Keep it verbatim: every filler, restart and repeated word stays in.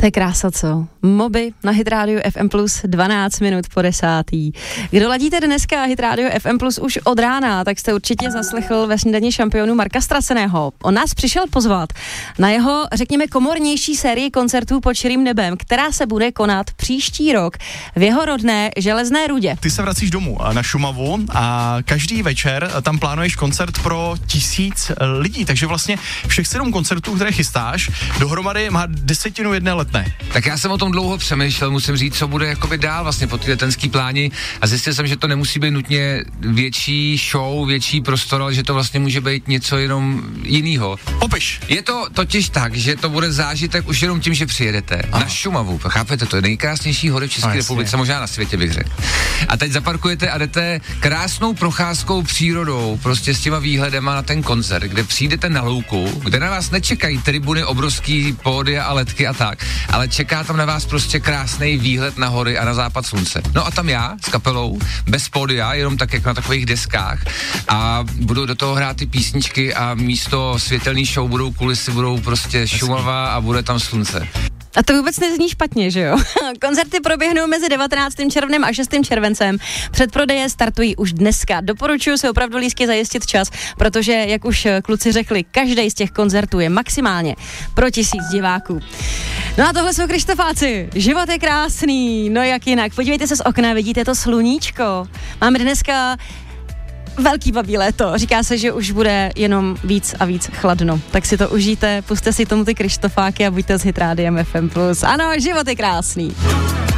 To je krása, co? Moby na Hit Radio F M plus dvanáct minut po desátý. Kdo ladíte dneska Hit Radio F M plus už od rána, tak jste určitě zaslechl ve snídani šampionu Marka Straceného. On nás přišel pozvat na jeho, řekněme, komornější sérii koncertů pod širým nebem, která se bude konat příští rok v jeho rodné Železné Rudě. Ty se vracíš domů na Šumavu a každý večer tam plánuješ koncert pro tisíc lidí, takže vlastně všech sedm koncertů, které chystáš, dohromady má desetinu jedné letné. Tak já jsem o tom dlouho přemýšlel, musím říct, co bude jakoby dál vlastně po ty letenský pláni a zjistil jsem, že to nemusí být nutně větší show, větší prostor, ale že to vlastně může být něco jenom jinýho. Popiš. Je to totiž tak, že to bude zážitek už jenom tím, že přijedete Aha. na Šumavu, chápete, to je nejkrásnější hory v České no, republice, možná na světě bych řekl. A teď zaparkujete a jdete krásnou procházkou přírodou, prostě s těma výhledema na ten koncert, kde přijdete na louku, kde na vás nečekají tribuny, obrovský pódia a ledky a tak, ale čeká tam na vás prostě krásný výhled na hory a na západ slunce. No a tam já s kapelou, bez pódia, jenom tak jak na takových deskách a budu do toho hrát ty písničky a místo světelný show budou kulisy, budou prostě Šumava a bude tam slunce. A to vůbec nezní špatně, že jo? Koncerty proběhnou mezi devatenáctým červnem a šestým červencem. Předprodeje startují už dneska. Doporučuji si opravdu lístky zajistit čas, protože, jak už kluci řekli, každý z těch koncertů je maximálně pro tisíc diváků. No a tohle jsou Krištofáci. Život je krásný, no jak jinak. Podívejte se z okna, vidíte to sluníčko. Máme dneska velký babí léto. Říká se, že už bude jenom víc a víc chladno. Tak si to užijte, pusťte si tomu ty Krištofáky a buďte s Hit Rádiem F M plus. Ano, život je krásný.